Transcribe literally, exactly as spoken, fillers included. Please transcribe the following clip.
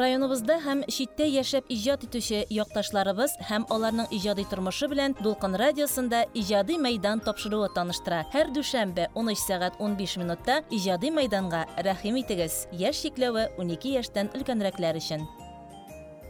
Районыбызда һәм читтә яшәп иҗат итүче якташларыбыз һәм аларның иҗади тормышы белән Дулкын радиосында иҗади мәйдан тапшыруы таныштыра. Һәр дүшәмбе ун өч сәгать ун биш минутта иҗади мәйданга рәхим итегез. Яшь чикләве унике яшьтән өлкәнрәкләр өчен.